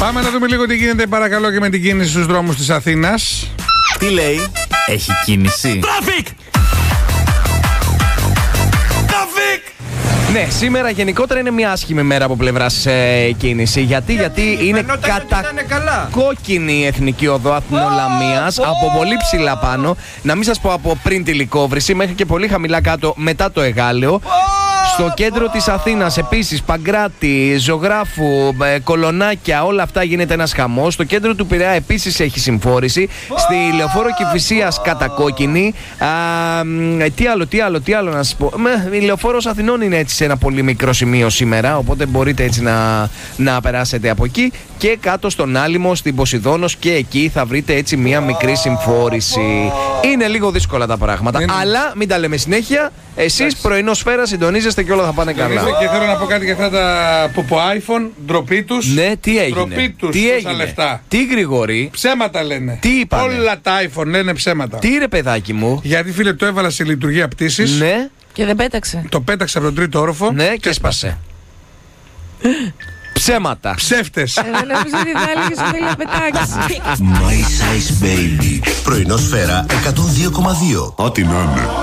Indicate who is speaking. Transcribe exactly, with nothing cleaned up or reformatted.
Speaker 1: Πάμε να δούμε λίγο τι γίνεται, παρακαλώ, και με την κίνηση στους δρόμους της Αθήνας.
Speaker 2: Τι λέει, έχει κίνηση?
Speaker 3: Traffic!
Speaker 4: Ναι, σήμερα γενικότερα είναι μια άσχημη μέρα από πλευράς ε, κίνηση. Γιατί, γιατί, γιατί είναι κατα... κόκκινη η εθνική οδό Αθηνολαμίας, oh, oh. από πολύ ψηλά πάνω. Να μην σας πω από πριν τη Λυκόβρηση μέχρι και πολύ χαμηλά κάτω μετά το Εγάλεο. Oh. Στο κέντρο της Αθήνας επίσης, Παγκράτη, Ζωγράφου, ε, Κολονάκια, όλα αυτά γίνεται ένας χαμός. Στο κέντρο του Πειραιά επίσης έχει συμφόρηση. Oh. Στη Λεωφόρο Κηφισίας κατακόκκινη. Α, τι άλλο, τι άλλο, τι άλλο να σας πω. Με, η Λεωφόρος Αθηνών είναι έτσι σε ένα πολύ μικρό σημείο σήμερα, οπότε μπορείτε έτσι να, να περάσετε από εκεί. Και κάτω στον Άλυμο, στην Ποσειδώνος, και εκεί θα βρείτε έτσι μία μικρή συμφόρηση. Είναι λίγο δύσκολα τα πράγματα, είναι... αλλά μην τα λέμε συνέχεια. Εσείς πρωινό σφαίρα συντονίζεστε και όλα θα πάνε καλά.
Speaker 1: Και θέλω να πω κάτι για αυτά τα ποπο iPhone, ντροπή τους.
Speaker 4: Ναι, τι έγινε?
Speaker 1: Ντροπή τους,
Speaker 4: τι έγινε?
Speaker 1: Λεφτά.
Speaker 4: Τι, Γρηγόρη?
Speaker 1: Ψέματα λένε.
Speaker 4: Τι είπανε?
Speaker 1: Όλα τα iPhone λένε ψέματα.
Speaker 4: Τι, ρε παιδάκι μου?
Speaker 1: Γιατί, φίλε, το έβαλα σε λειτουργία πτήσης.
Speaker 4: Ναι.
Speaker 5: Και δεν πέταξε.
Speaker 1: Το πέταξε από τον τρίτο όροφο.
Speaker 4: Ναι, και έσπασε. Ψέματα.
Speaker 1: Ψεύτες.
Speaker 5: Δεν νόμιζα ότι θα έλεγες ότι θέλει να πετάξει.
Speaker 6: My Size Baby. Πρωινό σφαίρα εκατόν δύο κόμμα δύο.
Speaker 7: Ό,τι να είναι.